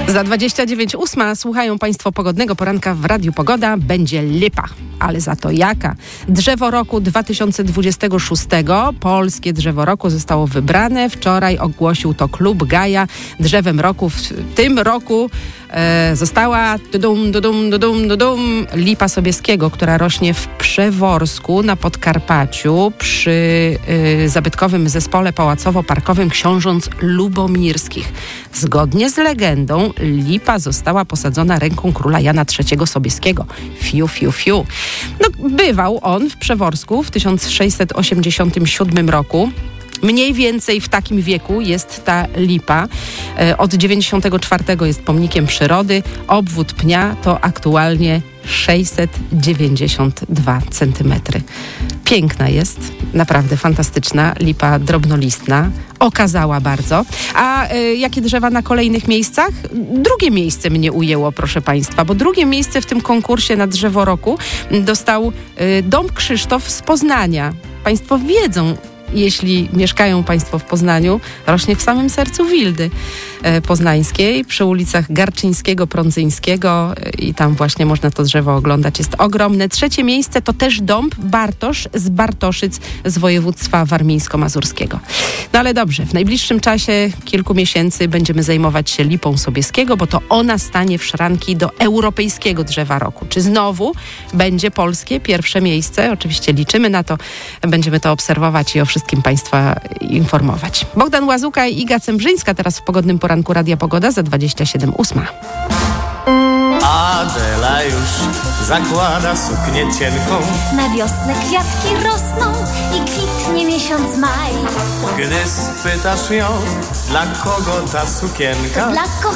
Za 29:08 słuchają Państwo pogodnego poranka w Radiu Pogoda. Będzie lipa, ale za to jaka? Drzewo roku 2026. Polskie drzewo roku zostało wybrane. Wczoraj ogłosił to Klub Gaja. Drzewem roku w tym roku została Lipa Sobieskiego, która rośnie w Przeworsku na Podkarpaciu przy zabytkowym zespole pałacowo-parkowym Książąt Lubomirskich. Zgodnie z legendą lipa została posadzona ręką króla Jana III Sobieskiego. Fiu, fiu, fiu. No, bywał on w Przeworsku w 1687 roku. Mniej więcej w takim wieku jest ta lipa. Od 94 jest pomnikiem przyrody. Obwód pnia to aktualnie 692 cm. Piękna jest, naprawdę fantastyczna, lipa drobnolistna, okazała bardzo. A jakie drzewa na kolejnych miejscach? Drugie miejsce mnie ujęło, proszę Państwa, bo drugie miejsce w tym konkursie na drzewo roku dostał Dom Krzysztof z Poznania. Państwo wiedzą, jeśli mieszkają Państwo w Poznaniu, rośnie w samym sercu Wildy poznańskiej, przy ulicach Garczyńskiego, Prądzyńskiego i tam właśnie można to drzewo oglądać. Jest ogromne. Trzecie miejsce to też dąb Bartosz z Bartoszyc z województwa warmińsko-mazurskiego. No ale dobrze, w najbliższym czasie, kilku miesięcy będziemy zajmować się Lipą Sobieskiego, bo to ona stanie w szranki do europejskiego drzewa roku. Czy znowu będzie polskie pierwsze miejsce? Oczywiście liczymy na to. Będziemy to obserwować i o wszystkim Państwa informować. Bogdan Łazuka i Iga Cembrzyńska teraz w pogodnym poranku Radia Pogoda za 27:08. Adela już zakłada suknię cienką. Na wiosnę kwiatki rosną i kwitnie miesiąc maj. Gdy spytasz ją, dla kogo ta sukienka, Dla